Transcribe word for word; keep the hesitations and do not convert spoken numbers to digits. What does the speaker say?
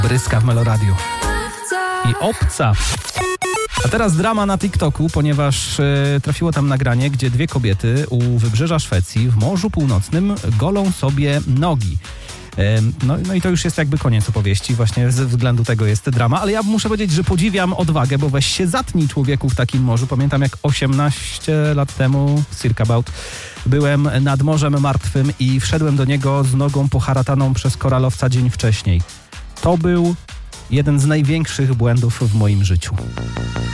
Bryska w Meloradiu. I obca. A teraz drama na TikToku, ponieważ y, trafiło tam nagranie, gdzie dwie kobiety u wybrzeża Szwecji w Morzu Północnym golą sobie nogi. No, no i to już jest jakby koniec opowieści, właśnie ze względu tego jest drama, ale ja muszę powiedzieć, że podziwiam odwagę, bo weź się zatnij człowieku w takim morzu. Pamiętam jak osiemnaście lat temu, circa about, byłem nad Morzem Martwym i wszedłem do niego z nogą poharataną przez koralowca dzień wcześniej. To był jeden z największych błędów w moim życiu.